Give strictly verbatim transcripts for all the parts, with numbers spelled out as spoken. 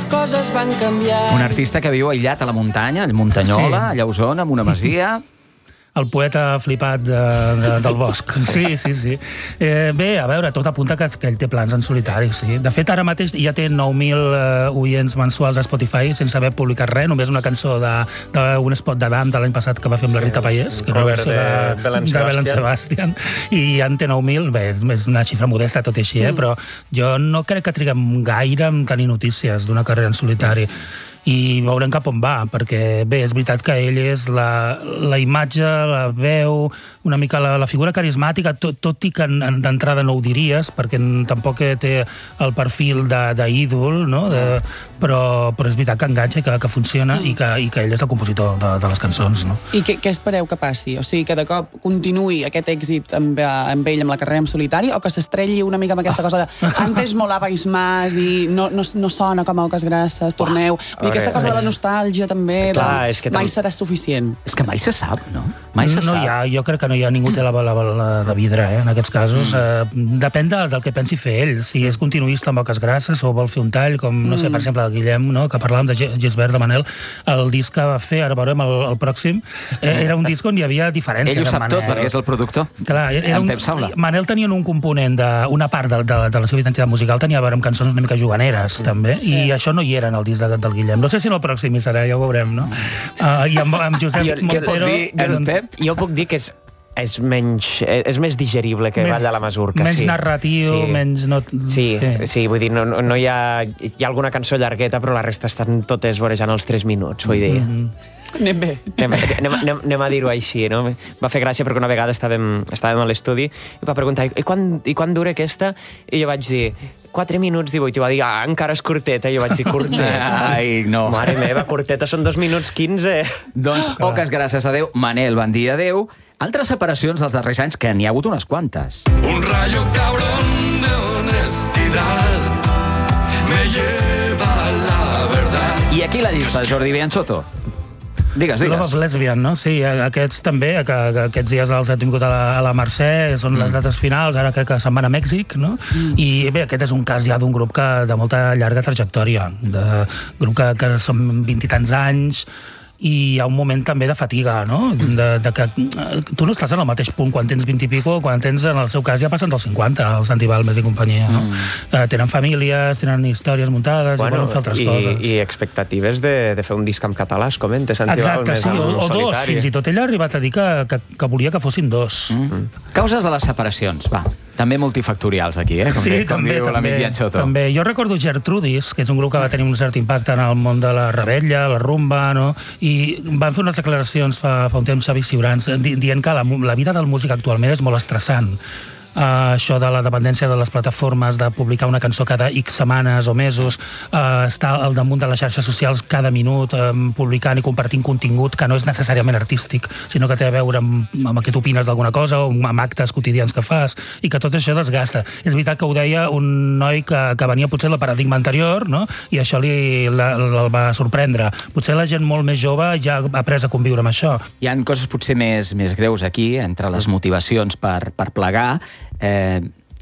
les coses van canviar. Un artista que viu aïllat a la muntanya, a Muntanyola, sí. allà a Osona, amb una masia... El poeta flipat de, de, del bosc. Sí, sí, sí. Eh, bé, a veure, tot apunta que, que ell té plans en solitari, sí. De fet, ara mateix ja té nou mil eh, oients mensuals a Spotify sense haver publicat res, només una cançó d'un spot d'Adam de l'any passat que va fer amb la Rita Pallés, que era una versió de, de, de Belen Sebastian, i ja en té nou mil, bé, és una xifra modesta tot i així, eh? Mm. Però jo no crec que triguem gaire en tenir notícies d'una carrera en solitari. I veurem cap on va, perquè bé, és veritat que ell és la, la imatge, la veu, una mica la, la figura carismàtica, tot, tot i que d'entrada no ho diries, perquè tampoc té el perfil d'ídol, no? De, però, però és veritat que enganxa, que, que funciona mm. i, que, i que ell és el compositor de, de les cançons. No? I què, què espereu que passi? O sigui, que de cop continuï aquest èxit amb, amb ell, amb la carrera en solitari, o que s'estrelli una mica amb aquesta cosa de antes molabais más i no, no, no sona com a Oques Grasses, torneu... Ah. Aquesta cosa de la nostàlgia també, clar, de... és que mai serà suficient. És que mai se sap, no? Mai se no sap. Hi ha, jo crec que no hi ha ningú té la bola de vidre, eh, en aquests casos. Mm. Eh, depèn de, del que pensi fer ell. Si és continuista amb Oques Grasses o vol fer un tall, com, no sé, per exemple, el Guillem, no?, que parlàvem de Gisbert, de Manel, el disc que va fer, ara veurem el, el pròxim, eh, era un disc on hi havia diferències. Ell ho sap tot, perquè és el productor. Clar, era un, Manel tenia un component, de, una part de, de, de la seva identitat musical tenia a veure amb cançons una mica juganeres, mm. també, sí. I això no hi era en el disc de, del Guillem. No sé si en el pròxim hi serà, ja ho veurem, no? Uh, I amb, amb Josep jo, Montero... Dir, en doncs... Pep, jo puc dir que és, és, menys, és més digerible que més, Ball de la Masurca. Menys sí. narratiu, sí. menys... No... Sí, sí, sí, vull dir, no, no hi ha... Hi ha alguna cançó llargueta, però la resta estan totes vorejant els tres minuts, vull dir... Mm-hmm. Anem bé. Anem, anem, anem, anem a dir-ho així, no? Va fer gràcia perquè una vegada estàvem, estàvem a l'estudi i va preguntar, i quan, i quan dura aquesta? I jo vaig dir, quatre minuts divuit. I va dir, ah, encara és curteta. I jo vaig dir, curteta? Ai, no. Mare meva, curteta, són dos minuts quinze. Doncs, Oques Grasses, adeu. Manel, bon dia, adeu. Altres separacions dels darrers anys, que n'hi ha hagut unes quantes. Un rayo cabrón de honestidad me lleva a la verdad. I aquí la llista, Jordi Bianchotto. Digues, digues. Love of Lesbian, no? Sí, aquests també, que, que aquests dies els he tingut a la, a la Mercè, són mm. les dates finals, ara crec que se'n van a Mèxic, no? Mm. I bé, aquest és un cas ja d'un grup que, de molta llarga trajectòria, de grup que, que són vint i tants anys, i hi ha un moment també de fatiga, no? De, de que tu no estàs en el mateix punt quan tens vint i pico, quan tens, en el seu cas, ja passen dels cinquanta, el Santi Balmes i companyia, no? Mm. Eh, tenen famílies, tenen històries muntades, bueno, i volen fer altres i, coses. I expectatives de, de fer un disc en català, es comenta, Santi Exacte, Balmes, sí, o, o dos, fins i tot ella ha arribat a dir que, que, que volia que fossin dos. Mm. Causes de les separacions, va. També multifactorials aquí, eh? Com, sí, que, com també, diu l'amic Bianchotto. També. Jo recordo Gertrudis, que és un grup que va tenir un cert impacte en el món de la rebella, la rumba, no? I van fer unes declaracions fa, fa un temps Xavi Ciurans dient que la, la vida del músic actualment és molt estressant. Uh, això de la dependència de les plataformes, de publicar una cançó cada X setmanes o mesos, uh, estar al damunt de les xarxes socials cada minut, um, publicant i compartint contingut que no és necessàriament artístic, sinó que té a veure amb, amb què tu opines d'alguna cosa o amb actes quotidians que fas, i que tot això desgasta. És veritat que ho deia un noi que, que venia potser del paradigma anterior, no? I això li, la, el va sorprendre. Potser la gent molt més jove ja ha après a conviure amb això. Hi ha coses potser més, més greus aquí, entre les motivacions per, per plegar. Eh,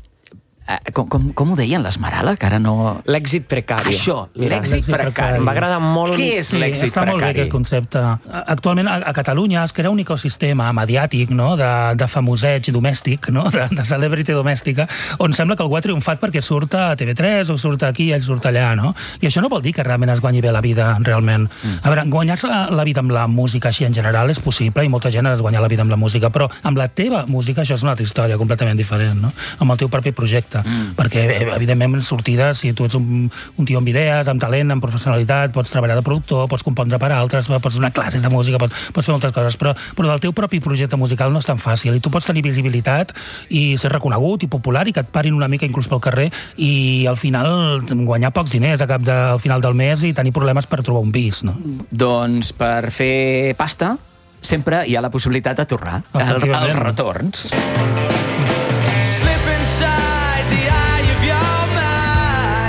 com, com, com ho deien l'Esmerala, que ara no... L'èxit precari. Això, l'èxit precari. Em va agradar molt... Què és sí, l'èxit està precari? Molt bé aquest concepte. Actualment a, a Catalunya es crea un ecosistema mediàtic, no?, de, de famoseig domèstic, no?, de, de celebrity domèstica, on sembla que algú ha triomfat perquè surt a T V tres o surt aquí i ell surt allà, no? I això no vol dir que realment es guanyi bé la vida, realment. Mm. A veure, guanyar-se la, la vida amb la música així en general és possible i molta gent es guanya la vida amb la música, però amb la teva música això és una altra història completament diferent, no? Amb el teu propi projecte. Mm. Perquè evidentment, sortides, si tu ets un, un tio amb idees, amb talent, amb professionalitat, pots treballar de productor, pots compondre per altres, pots donar classes de música, pots, pots fer moltes coses, però, però del teu propi projecte musical no és tan fàcil, i tu pots tenir visibilitat i ser reconegut i popular i que et parin una mica inclús pel carrer i al final guanyar pocs diners a cap de, al final del mes i tenir problemes per trobar un pis, no? Doncs per fer pasta sempre hi ha la possibilitat de tornar als retorns. Heu intentat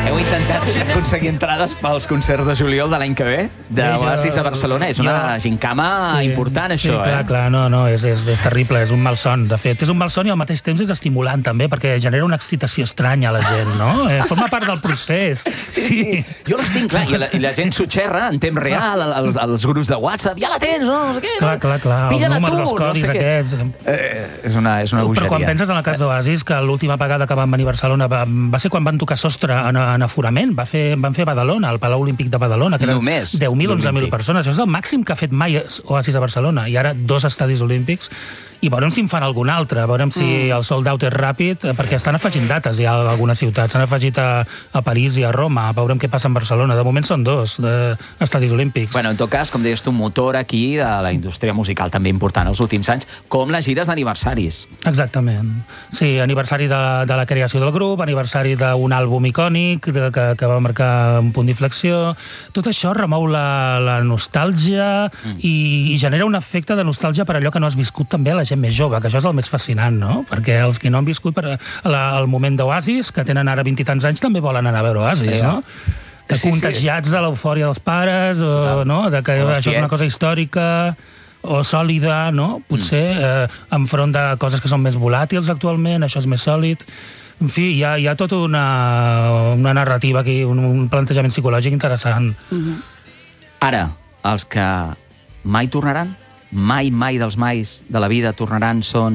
aconseguir entrades pels concerts de juliol de l'any que ve d'Oasis a Barcelona. És una gincama Sí, important, sí, això, clar, eh? clar, no, no, és, és, és terrible, és un malson. De fet, és un malson i al mateix temps és estimulant, també, perquè genera una excitació estranya a la gent, no? Eh, forma part del procés. Sí, sí. Jo les tinc, clar, i la, i la gent s'ho xerra en temps real, als, als grups de WhatsApp. Ja la tens, no? No sé què. Clar, clar, clar. Els Pilla-la númers, tu, els codis no sé què. aquests. Eh, és una, és una bogeria. Però quan penses en el cas d'Oasis, que l'última vegada que van venir a Barcelona va, va ser quan van tocar sostre en, en aforament, va fer, van fer a Badalona, al Palau Olímpic de Badalona, que eren Només deu mil, onze mil l'Olímpic. persones. Això és el màxim que ha fet mai Oasis a Barcelona, i ara dos estadis olímpics, i veurem si en fan algun altre, veurem si mm. el sold out és ràpid, perquè estan afegint dates ja a algunes ciutats, s'han afegit a, a París i a Roma, veurem què passa en Barcelona. De moment són dos de estadis olímpics. Bueno, en tot cas, com deies tu, motor aquí de la indústria musical també important els últims anys, com les gires d'aniversaris. Exactament. Sí, aniversari de, de la creació del grup, aniversari d'un àlbum icònic de, que, que va marcar un punt d'inflexió. Tot això remou la, la nostàlgia mm. i, i genera un efecte de nostàlgia per allò que no has viscut també a la gent més jove, que això és el més fascinant, no? Perquè els que no han viscut per la, el moment d'Oasis, que tenen ara vint i tants anys, també volen anar a veure Oasis, Sí, no? Que sí, contagiats sí. de l'eufòria dels pares, o, no? De que O els això és una tiets. cosa històrica o sòlida, no? Potser mm. eh, enfront de coses que són més volàtils actualment, això és més sòlid. En fi, hi ha, hi ha tota una, una narrativa aquí, un, un plantejament psicològic interessant. Mm-hmm. Ara, els que mai tornaran, mai, mai dels mais de la vida tornaran, són...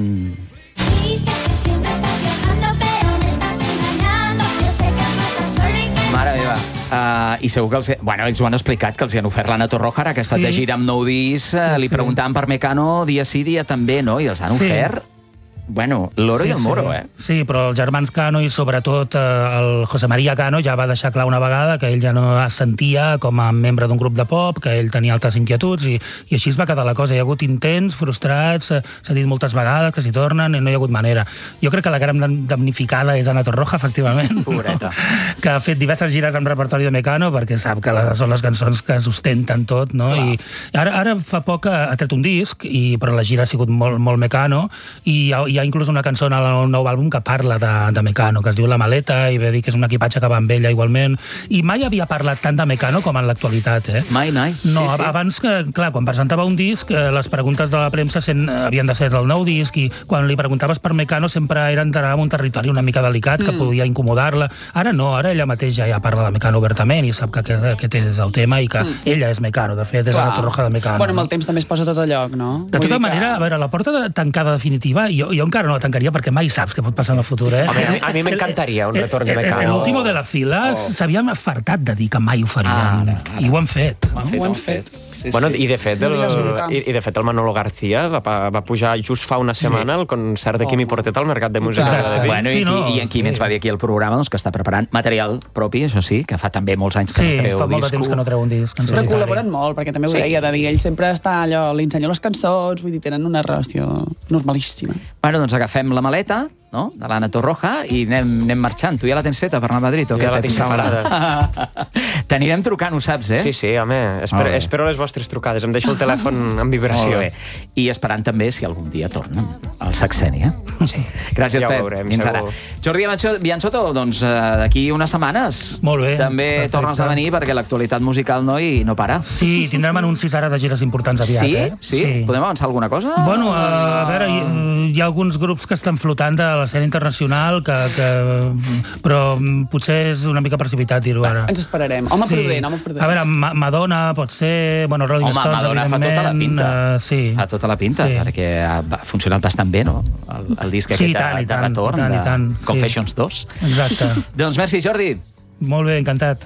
Mare meva. Uh, I segur que els... Bueno, ells ho han explicat, que els hi han ofert l'Anna Torroja, ara que ha estat Sí. de gira amb nou discs, uh, Sí, li sí. preguntaven per Mecano dia sí, dia també, no? I els han Sí. ofert... Bueno, l'oro Sí, i el moro, sí. eh? Sí, però els germans Cano i sobretot eh, el José María Cano ja va deixar clar una vegada que ell ja no es sentia com a membre d'un grup de pop, que ell tenia altres inquietuds i, i així es va quedar la cosa. Hi ha hagut intents, frustrats, eh, s'ha dit moltes vegades que s'hi tornen i no hi ha hagut manera. Jo crec que la gran damnificada és Anna Torroja, efectivament. Pobreta. No? Que ha fet diverses gires amb repertori de Mecano perquè sap que les, són les cançons que sustenten tot, no? I ara, ara fa poc ha tret un disc, i, però la gira ha sigut molt, molt Mecano, i hi ha, hi ha inclús una cançó al nou àlbum que parla de, de Mecano, que es diu La Maleta, i ve dir que és un equipatge que va amb ella igualment, i mai havia parlat tant de Mecano com en l'actualitat, eh? Mai, mai. No, sí, sí. abans que, clar, quan presentava un disc, eh, les preguntes de la premsa sent, havien de ser del nou disc, i quan li preguntaves per Mecano sempre era entrar en un territori una mica delicat, que Mm. podia incomodar-la. Ara no, ara ella mateixa ja parla de Mecano obertament i sap que aquest, aquest és el tema i que Mm. ella és Mecano, de fet, és Clar. la Torroja de Mecano. Bueno, amb no? el temps també es posa tot a lloc, no? De Vull tota dir manera, a veure, la porta de- tancada definitiva, jo, jo encara no la tancaria perquè mai saps què pot passar en el futur, eh? Home, a mi- a mi m'encantaria un retorn de Mecano. L'último de la fila Oh. s'havien afartat de dir que mai ho farien. Ara, ara. I ho han fet. Ho han no? fet, Ho han ho han fet. Sí, Bueno, sí. i de fet, el, No digues nunca. i, i de fet el Manolo García va, pa- va pujar just fa una setmana al concert de Quimi Oh. Portet al Mercat de Música Exacte. de Vic. Bueno, Sí, i, no, i en Quim ens va dir aquí al programa doncs, que està preparant material propi, això sí, que fa també molts anys que Sí, no treu fa molt de disco. temps que no treu un disc. en Però solitari. col·laboren molt, perquè també ho Sí. deia, de dir, ell sempre està allò, li ensenya les cançons, vull dir, tenen una relació normalíssima. Bueno, doncs agafem la maleta, no?, de l'Anna Torroja i anem, anem marxant. Tu ja la tens feta per anar a Madrid? O Ja què, la Pep? tinc separada. T'anirem trucant, ho saps, eh? Sí, sí, home, espero, Molt bé. espero les vostres trucades. Em deixo el telèfon en vibració. Molt bé. I esperant també si algun dia tornen al Saxeni, eh? Sí. Gràcies, Ja ho Pep. veurem, Fins ara. segur. Jordi Biancho- Bianchotto, doncs eh, d'aquí unes setmanes Molt bé, també perfecte. tornes a venir perquè l'actualitat musical no, i no para. Sí, tindrem anuncis ara de gires importants aviat, Sí? eh? Sí? Podem avançar alguna cosa? Bueno, a, a veure, hi, hi ha alguns grups que estan flotant de l'escena internacional, que, que, però mm, potser és una mica precipitat dir-ho ara. Ens esperarem. Home prudent, home prudent. A veure, Ma Madonna pot ser, bueno, Rolling Home, Stones, Madonna fa evidentment. tota la pinta. Uh, sí. Fa tota la pinta, Sí. perquè ha ha funcionat bastant bé, no?, el, el disc Sí, aquest i tant, de, i de tant, retorn, i tant, i de tant, sí. Confessions dos. Exacte. Doncs merci, Jordi. Molt bé, encantat.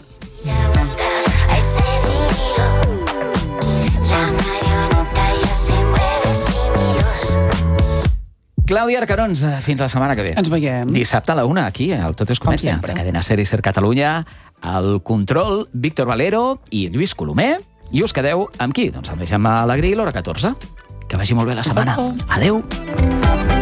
A ese vinilo, la marioneta ya se mueve sin hilos. Clàudia Arcarons, fins la setmana que ve. Ens veiem. Dissabte a la una, aquí, al Tot és Com Comèdia. sempre. Cadena Ser i Ser Catalunya, el control, Víctor Valero i Lluís Colomer. I us quedeu amb qui? Doncs amb el Gemma Alegrí, l'hora catorze. Que vagi molt bé la setmana. Adeu.